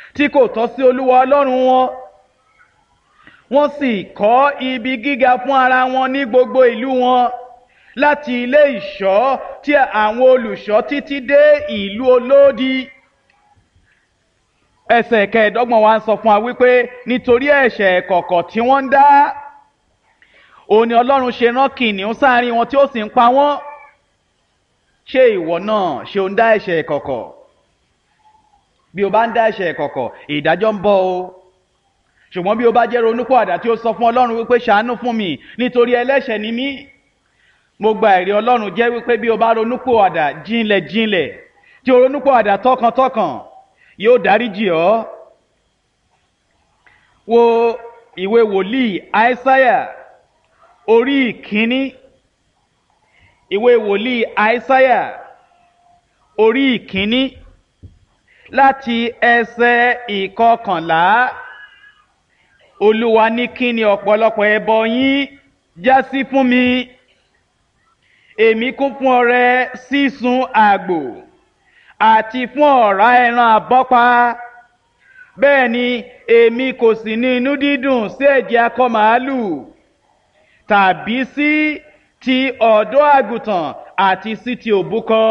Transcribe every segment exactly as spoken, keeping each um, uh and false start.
tí kò tọ́ sí Olúwa Ọlọ́run wọn. Wọ́n sì kọ́ ibi gíga fún ara wọn ní gbogbo ìlú wọn, láti ilé ìṣọ́ tí àwọn olùṣọ́ títí dé ìlú olódi. Ẹsẹ̀ kẹẹ̀ẹ́dọ́gbọ̀n wa ń sọ fún wa wípé nítorí ẹ̀ṣẹ̀ ìkọ̀kọ̀ tí wọ́n ń dá, òun ni Ọlọ́run ṣe rán kìnìún sáàrin wọn tí ó sì ń pa wọ́n. Ṣé ìwọ náà ṣe ò ń dá ẹ̀ṣẹ̀ ìkọ̀kọ̀? Bí o bá ń dá ẹ̀ṣẹ̀ ìkọ̀kọ̀, ìdájọ́ ń bọ̀ o. Ṣùgbọ́n bí o bá jẹ́ ronúpìwàdà tí ó sọ fún Ọlọ́run wípé ṣàánú fún mi nítorí ẹlẹ́ṣẹ̀ ni mí, mo gba ẹ̀rí Ọlọ́run jẹ́ wípé bí o bá ronúpìwàdà jinlẹ̀ jinlẹ̀, tí o ronúpìwàdà tọkàntọkàn, yóò dáríjì ọ́. Wo ìwé wòlíì Aísáyà orí ìkíní, ìwé wòlíì Aísáyà orí ìkíní láti ẹsẹ̀ ìkọkànlá. Olúwa ní kí ni ọ̀pọ̀lọpọ̀ ẹbọ yín já sí fún mi? Èmi kún fún ọrẹ sísun àgbò àti fún ọ̀rá ẹran àbọ́pa. Bẹ́ẹ̀ ni èmi kò sì ní inú dídùn sí ẹ̀jẹ̀ akọ màálù tàbí sí ti ọ̀dọ́ àgùntàn àti sí ti òbúkọ.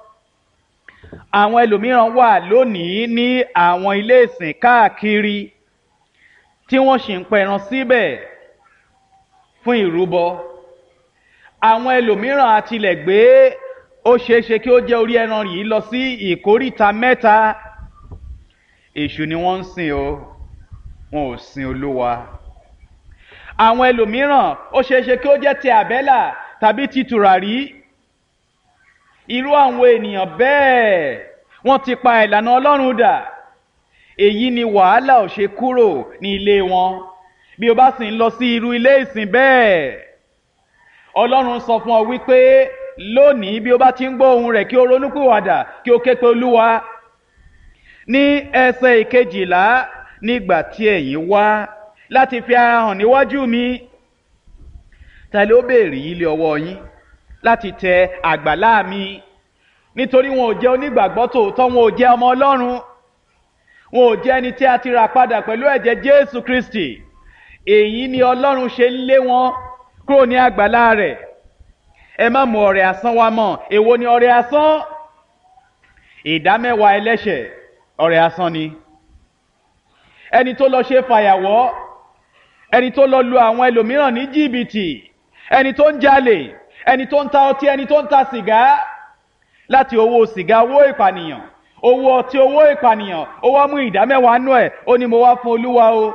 Àwọn ẹlòmíràn wà lónìí ní àwọn ilé ìsìn káàkiri tí wọ́n sì ń pẹran síbẹ̀ fún ìrúbọ. Àwọn ẹlòmíràn àtilẹ̀ gbé ó ṣeéṣe kí ó jẹ́ orí ẹran yìí lọ sí ìkóríta mẹ́ta. Èṣù ni wọ́n ń sìn o, wọn ò sin Olúwa. Àwọn ẹlòmíràn ó ṣeéṣe kí ó jẹ́ ti àbẹ́là tàbí ti tùràrí. Irú àwọn ènìyàn bẹ́ẹ̀ wọ́n ti pa ìlànà Ọlọ́run dà. Èyí ni wàhálà ò ṣe kúrò ní ilé wọn. Bí o bá sì ń lọ sí irú ilé ìsìn bẹ́ẹ̀, Ọlọ́run sọ fún ọ wípé lónìí bí o bá ti ń gbọ́ ohùn rẹ̀ kí o ronúpìwàdà, kí o ké pe Olúwa. Ní ẹsẹ̀ ìkejìlá, nígbà tí ẹ̀yin wá láti fi ara hàn níwájú mi, ta ló béèrè ilé ọwọ́ yín láti tẹ àgbàlá mi? Nítorí wọn ò jẹ́ onígbàgbọ́ tòótọ́, wọn ò jẹ́ ọmọ Ọlọ́run, wọn ò jẹ́ ẹni tí a ti rà padà pẹ̀lú ẹ̀jẹ̀ Jésù Kristi. Èyí ni Ọlọ́run ṣe ń lé wọn kúrò ní àgbàlá rẹ̀. Ẹ má mú ọrẹ asán wá mọ́. Èwo ni ọrẹ asán? Ìdámẹ́wàá ẹlẹ́ṣẹ̀ ọrẹ asán ni. Ẹni tó lọ ṣe fàyàwọ́, ẹni tó lọ lu àwọn ẹlòmíràn ní jìbìtì, ẹni tó ń jalè, ẹni tó ń ta ọtí, ẹni tó ń ta sìgá, láti owó sìgá, owó ìpànìyàn, owó ọtí, owó ìpànìyàn, ó wá mú ìdámẹ́wàá nú ẹ̀, ó ní mo wá fún Olúwa o.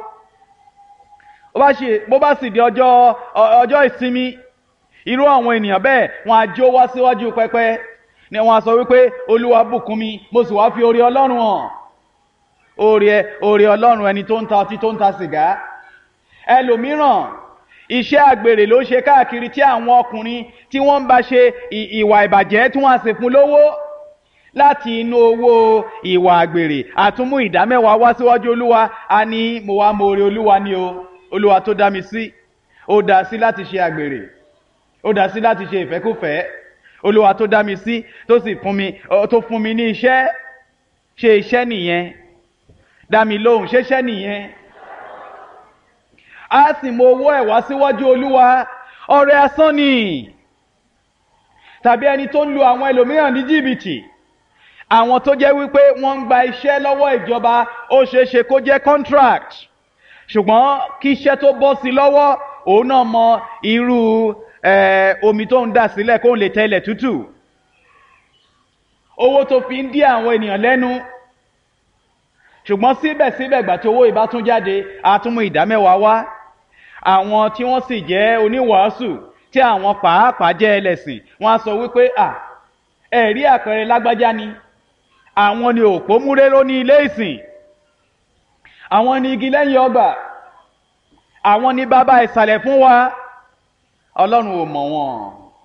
Bó bá sì di ọjọ́ ọjọ́ ìsinmi, irú àwọn ènìyàn bẹ́ẹ̀ wọ́n á jó wá síwájú pẹpẹ, ni wọ́n á sọ wípé Olúwa bùkún mi, mo sì wá fi oore Ọlọ́run hàn. Oore oore Ọlọ́run ẹni tó ń ta ọtí, tó ń ta sìgá. Ẹlòmíràn iṣẹ́ àgbèrè ló ṣe káàkiri tí àwọn ọkùnrin tí wọ́n ń bá ṣe ìwà ìbàjẹ́ tí wọ́n á sì fún lówó. Láti inú owó ìwà àgbèrè àtúnmú ìdámẹ́wàá wá síwájú Olúwa, a ní mo wá mo oore Olúwa ni o. Olúwa tó dá mi sí, ó dá sí láti ṣe àgbèrè, ó dá sí láti ṣe ìfẹ́kúfẹ̀ẹ́. Olúwa tó dá mi sí, tó sì fún mi, tó fún mi ní iṣẹ́. Ṣé iṣẹ́ nìyẹn? Dá mi lóhùn, ṣé iṣẹ́ nìyẹn? A sì mú owó ẹ̀ wá síwájú Olúwa, ọrẹ asán ni. Tàbí ẹni tó ń lu àwọn ẹlòmíràn ní jìbìtì, àwọn tó jẹ́ wípé wọ́n ń gba iṣẹ́ lọ́wọ́ ìjọba, ó ṣeéṣe kó jẹ́ contract, ṣùgbọ́n kí iṣẹ́ tó bọ́ sí lọ́wọ́, òun náà mọ irú omi tó ń dà sílẹ̀ kó lè tẹ́lẹ̀ tútù. Owó tó fi ń dí àwọn ènìyàn lẹ́nu, ṣùgbọ́n síbẹ̀síbẹ̀ gbà tí owó ìbá tún jáde, a tún mú ìdámẹ́wàá wá. Àwọn tí wọ́n sì jẹ́ oníwàásù, tí àwọn pàápàá jẹ́ ẹlẹ́sìn, wọ́n á sọ wípé à ẹ̀rí àpẹẹrẹ lágbájá ni, àwọn ni òpó múréró ní ilé ìsìn, àwọn ni igi lẹ́yìn ọgbà, àwọn ni bàbá ìsàlẹ̀ fún wa. Ọlọ́run ò mọ̀ wọ́n.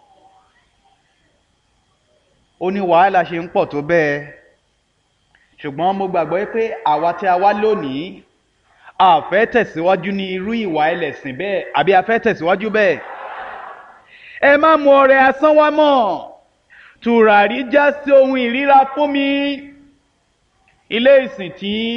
Ó ní wàhálà ṣe ń pọ̀ tó bẹ́ẹ̀, ṣùgbọ́n mo gbàgbọ́ pé àwa tí a wá lónìí, a fẹ́ tẹ̀síwájú ní irú ìwà ẹlẹ́sìn bẹ́ẹ̀, àbí a fẹ́ tẹ̀síwájú bẹ́ẹ̀. Ẹ má mú ọrẹ asán wá mọ́. Tùràrí já sí ohun ìríra fún mi. Ilé ìsìn tí